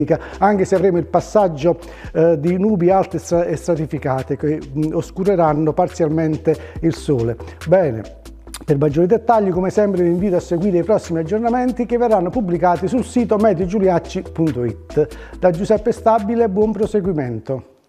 anche se avremo il passaggio di nubi alte e stratificate che oscureranno parzialmente il sole. Bene, per maggiori dettagli come sempre vi invito a seguire i prossimi aggiornamenti che verranno pubblicati sul sito meteogiuliacci.it. Da Giuseppe Stabile buon proseguimento.